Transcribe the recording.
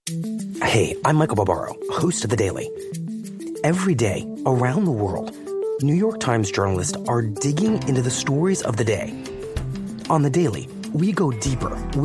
Hey, I'm Michael Barbaro, host of The Daily. Every day, around the world, New York Times journalists are digging into the stories of the day. On The Daily, we go deeper.